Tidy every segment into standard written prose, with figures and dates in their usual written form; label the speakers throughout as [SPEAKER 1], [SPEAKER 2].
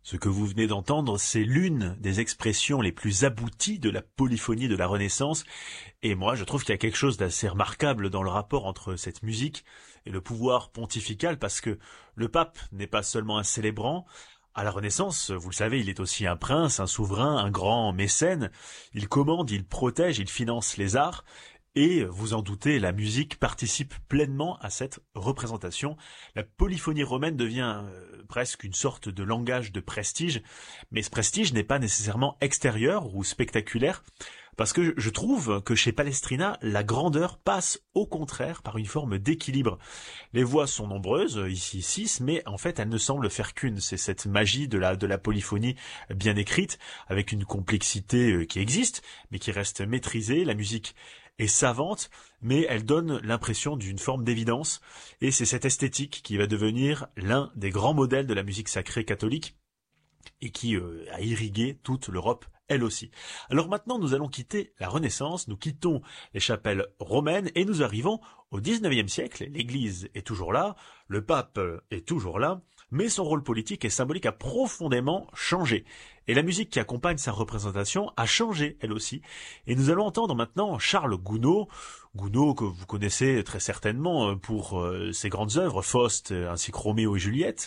[SPEAKER 1] Ce que vous venez d'entendre, c'est l'une des expressions les plus abouties de la polyphonie de la Renaissance, et moi je trouve qu'il y a quelque chose d'assez remarquable dans le rapport entre cette musique et le pouvoir pontifical, parce que le pape n'est pas seulement un célébrant. À la Renaissance, vous le savez, il est aussi un prince, un souverain, un grand mécène. Il commande, il protège, il finance les arts. Et, vous en doutez, la musique participe pleinement à cette représentation. La polyphonie romaine devient presque une sorte de langage de prestige, mais ce prestige n'est pas nécessairement extérieur ou spectaculaire, parce que je trouve que chez Palestrina, la grandeur passe au contraire par une forme d'équilibre. Les voix sont nombreuses, ici 6, mais en fait elles ne semblent faire qu'une. C'est cette magie de la polyphonie bien écrite, avec une complexité qui existe, mais qui reste maîtrisée. La musique est savante, mais elle donne l'impression d'une forme d'évidence, et c'est cette esthétique qui va devenir l'un des grands modèles de la musique sacrée catholique, et qui a irrigué toute l'Europe elle aussi. Alors maintenant, nous allons quitter la Renaissance, nous quittons les chapelles romaines et nous arrivons au XIXe siècle. L'Église est toujours là, le pape est toujours là, mais son rôle politique et symbolique a profondément changé. Et la musique qui accompagne sa représentation a changé elle aussi. Et nous allons entendre maintenant Charles Gounod, Gounod que vous connaissez très certainement pour ses grandes œuvres, Faust ainsi que Roméo et Juliette,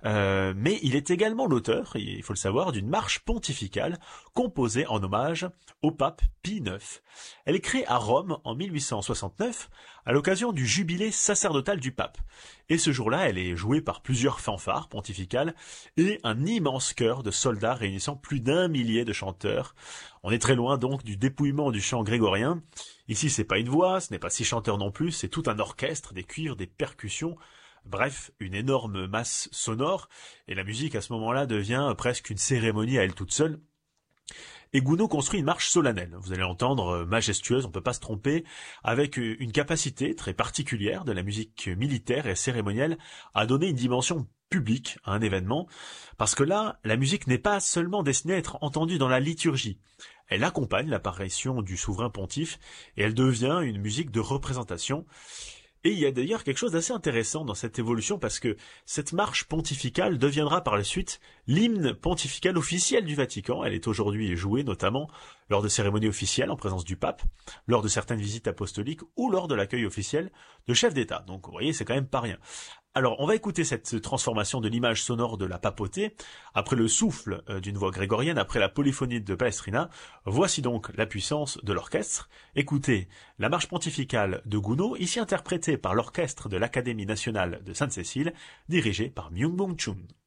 [SPEAKER 1] mais il est également l'auteur, il faut le savoir, d'une marche pontificale composée en hommage au pape Pie IX. Elle est créée à Rome en 1869 à l'occasion du jubilé sacerdotal du pape. Et ce jour-là, elle est jouée par plusieurs fanfares pontificales et un immense chœur de soldats réunissant plus d'1 millier de chanteurs. On est très loin donc du dépouillement du chant grégorien. Ici, c'est pas une voix, ce n'est pas 6 chanteurs non plus, c'est tout un orchestre, des cuivres, des percussions. Bref, une énorme masse sonore, et la musique à ce moment-là devient presque une cérémonie à elle toute seule. Et Gounod construit une marche solennelle, vous allez entendre, majestueuse, on ne peut pas se tromper, avec une capacité très particulière de la musique militaire et cérémonielle à donner une dimension publique à un événement, parce que là, la musique n'est pas seulement destinée à être entendue dans la liturgie, elle accompagne l'apparition du souverain pontife, et elle devient une musique de représentation. Et il y a d'ailleurs quelque chose d'assez intéressant dans cette évolution, parce que cette marche pontificale deviendra par la suite l'hymne pontifical officiel du Vatican. Elle est aujourd'hui jouée notamment lors de cérémonies officielles en présence du pape, lors de certaines visites apostoliques ou lors de l'accueil officiel de chefs d'État. Donc vous voyez, c'est quand même pas rien. Alors on va écouter cette transformation de l'image sonore de la papauté, après le souffle d'une voix grégorienne, après la polyphonie de Palestrina. Voici donc la puissance de l'orchestre. Écoutez la marche pontificale de Gounod, ici interprétée par l'orchestre de l'Académie nationale de Sainte-Cécile, dirigé par Myung-Bong Chun.